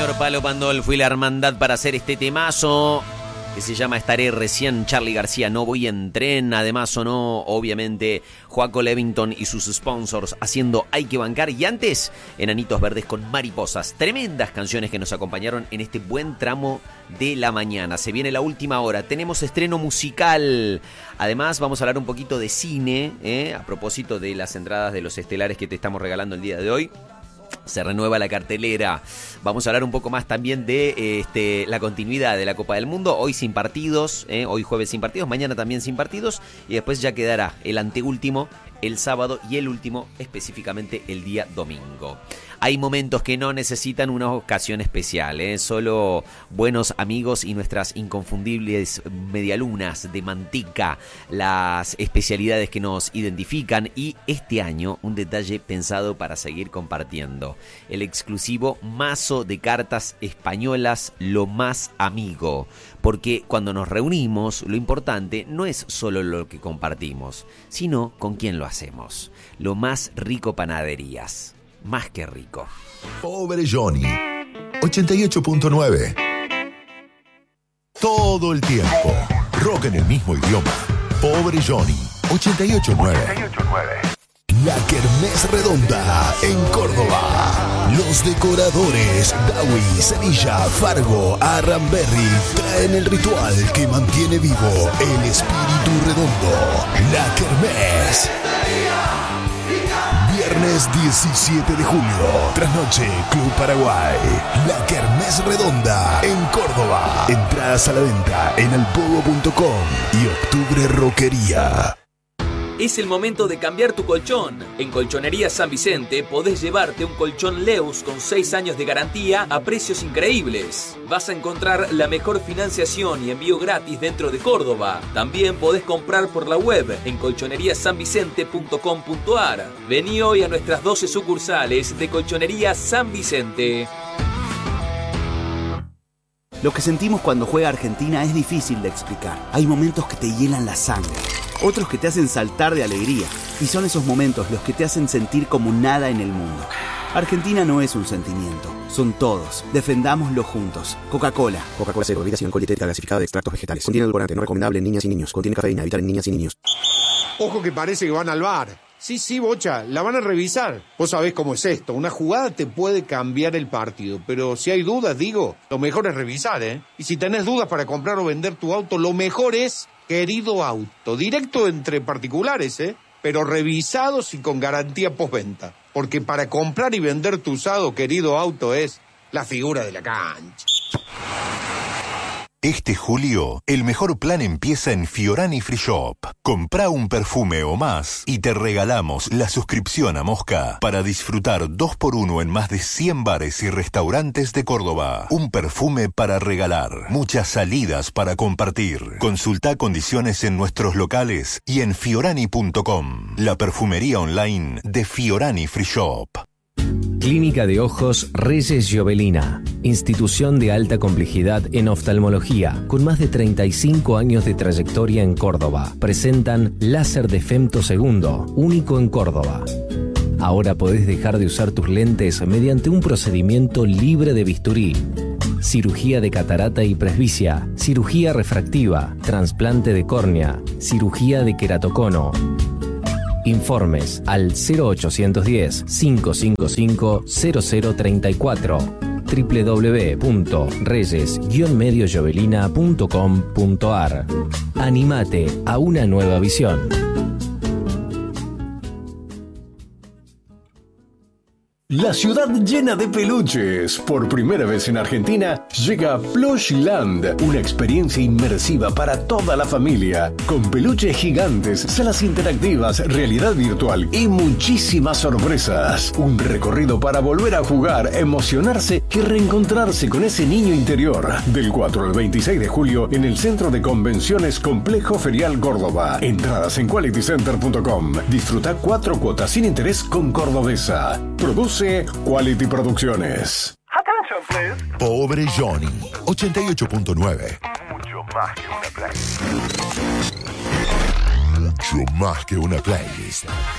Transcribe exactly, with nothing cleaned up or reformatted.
señor Palo Pandolfo y la hermandad para hacer este temazo que se llama Estaré Recién. Charly García, No Voy en Tren. Además sonó, obviamente, Joaco Levington y sus sponsors haciendo Hay que Bancar. Y antes, Enanitos Verdes con Mariposas. Tremendas canciones que nos acompañaron en este buen tramo de la mañana. Se viene la última hora. Tenemos estreno musical. Además, vamos a hablar un poquito de cine, ¿eh? A propósito de las entradas de los estelares que te estamos regalando el día de hoy. Se renueva la cartelera. Vamos a hablar un poco más también de este, la continuidad de la Copa del Mundo. Hoy sin partidos, ¿eh? Hoy jueves sin partidos, mañana también sin partidos. Y después ya quedará el anteúltimo el sábado y el último específicamente el día domingo. Hay momentos que no necesitan una ocasión especial, ¿eh? Solo buenos amigos y nuestras inconfundibles medialunas de manteca, las especialidades que nos identifican, y este año un detalle pensado para seguir compartiendo: el exclusivo mazo de cartas españolas Lo Más Amigo. Porque cuando nos reunimos, lo importante no es solo lo que compartimos, sino con quién lo hacemos. Lo Más Rico Panaderías. Más que rico. Pobre Johnny. ochenta y ocho punto nueve. Todo el tiempo. Rock en el mismo idioma. Pobre Johnny. ochenta y ocho punto nueve. La Kermés Redonda en Córdoba. Los decoradores Dawi, Sevilla, Fargo, Arranberry traen el ritual que mantiene vivo el espíritu redondo. La Kermés. Viernes diecisiete de julio, trasnoche, Club Paraguay. La Kermés Redonda en Córdoba. Entradas a la venta en alpogo punto com y Octubre Roquería. Es el momento de cambiar tu colchón. En Colchonería San Vicente podés llevarte un colchón Leus con seis años de garantía a precios increíbles. Vas a encontrar la mejor financiación y envío gratis dentro de Córdoba. También podés comprar por la web en colchonería san vicente punto com punto a r. Vení hoy a nuestras doce sucursales de Colchonería San Vicente. Lo que sentimos cuando juega Argentina es difícil de explicar. Hay momentos que te hielan la sangre, otros que te hacen saltar de alegría, y son esos momentos los que te hacen sentir como nada en el mundo. Argentina no es un sentimiento, son todos. Defendámoslo juntos. Coca-Cola. Coca-Cola Cero, bebida sin alcohol, dietética gasificada de extractos vegetales. Contiene edulcorante, no recomendable en niñas y niños. Contiene cafeína, evitar en niñas y niños. Ojo que parece que van al bar. Sí, sí, Bocha, la van a revisar. Vos sabés cómo es esto. Una jugada te puede cambiar el partido, pero si hay dudas, digo, lo mejor es revisar, ¿eh? Y si tenés dudas para comprar o vender tu auto, lo mejor es Querido Auto. Directo entre particulares, ¿eh? Pero revisados y con garantía postventa. Porque para comprar y vender tu usado, Querido Auto es la figura de la cancha. Este julio, el mejor plan empieza en Fiorani Free Shop. Comprá un perfume o más y te regalamos la suscripción a Mosca para disfrutar dos por uno en más de cien bares y restaurantes de Córdoba. Un perfume para regalar, muchas salidas para compartir. Consultá condiciones en nuestros locales y en fiorani punto com, la perfumería online de Fiorani Free Shop. Clínica de Ojos Reyes Giovelina, institución de alta complejidad en oftalmología, con más de treinta y cinco años de trayectoria en Córdoba. Presentan láser de femtosegundo, único en Córdoba. Ahora podés dejar de usar tus lentes mediante un procedimiento libre de bisturí. Cirugía de catarata y presbicia, cirugía refractiva, trasplante de córnea, cirugía de queratocono. Informes al cero ochocientos diez, cinco cinco cinco, cero cero treinta y cuatro, doble u doble u doble u punto reyes guion medio giovelina punto com punto a r. Animate a una nueva visión. La ciudad llena de peluches. Por primera vez en Argentina llega Plushland, una experiencia inmersiva para toda la familia, con peluches gigantes, salas interactivas, realidad virtual y muchísimas sorpresas. Un recorrido para volver a jugar, emocionarse y reencontrarse con ese niño interior. Del cuatro al veintiséis de julio en el Centro de Convenciones Complejo Ferial Córdoba. Entradas en quality center punto com. Disfruta cuatro cuotas sin interés con Cordobesa. Produce Quality Producciones. Attention, please. Pobre Johnny. ochenta y ocho punto nueve. Mucho más que una playlist. Mucho más que una playlist.